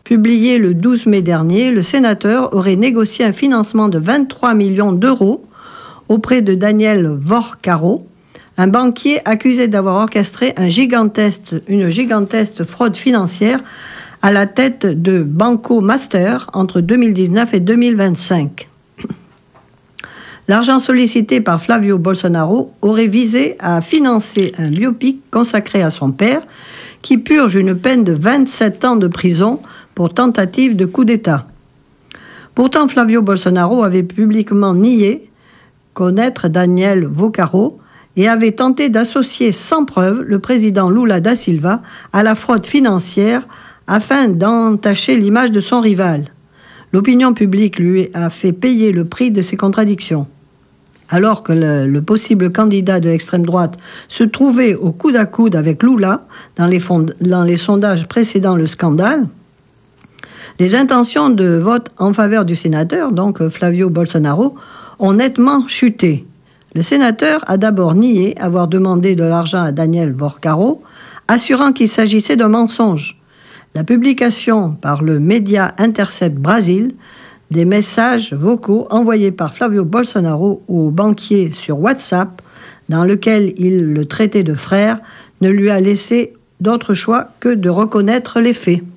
publié le 12 mai dernier, le sénateur aurait négocié un financement de 23 millions d'euros auprès de Daniel Vorcaro, un banquier accusé d'avoir orchestré une gigantesque fraude financière à la tête de Banco Master entre 2019 et 2025. L'argent sollicité par Flavio Bolsonaro aurait visé à financer un biopic consacré à son père, qui purge une peine de 27 ans de prison pour tentative de coup d'État. Pourtant, Flavio Bolsonaro avait publiquement nié connaître Daniel Vorcaro et avait tenté d'associer sans preuve le président Lula da Silva à la fraude financière afin d'entacher l'image de son rival. L'opinion publique lui a fait payer le prix de ses contradictions. Alors que le possible candidat de l'extrême droite se trouvait au coude à coude avec Lula dans les sondages précédant le scandale, les intentions de vote en faveur du sénateur, donc Flavio Bolsonaro, ont nettement chuté. Le sénateur a d'abord nié avoir demandé de l'argent à Daniel Vorcaro, assurant qu'il s'agissait d'un mensonge. La publication par le média Intercept Brasil des messages vocaux envoyés par Flavio Bolsonaro au banquier sur WhatsApp, dans lequel il le traitait de frère, ne lui a laissé d'autre choix que de reconnaître les faits.